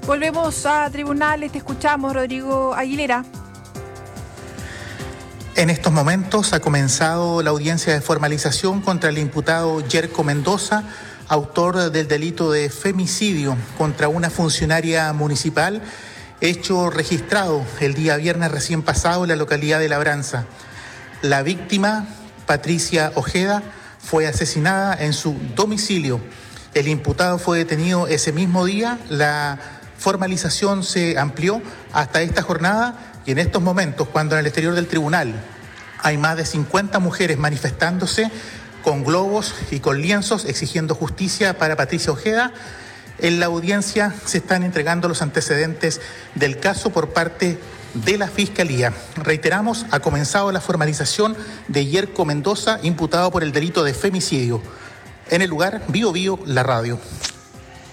Volvemos a tribunales, te escuchamos, Rodrigo Aguilera. En estos momentos ha comenzado la audiencia de formalización contra el imputado Yerko Mendoza, autor del delito de femicidio contra una funcionaria municipal, hecho registrado el día viernes recién pasado en la localidad de Labranza. La víctima, Patricia Ojeda, fue asesinada en su domicilio. El imputado fue detenido ese mismo día. La formalización se amplió hasta esta jornada y en estos momentos, cuando en el exterior del tribunal hay más de 50 mujeres manifestándose con globos y con lienzos exigiendo justicia para Patricia Ojeda, en la audiencia se están entregando los antecedentes del caso por parte de la Fiscalía. Reiteramos, ha comenzado la formalización de Yerko Mendoza, imputado por el delito de femicidio. En el lugar, Bio Bio, la radio.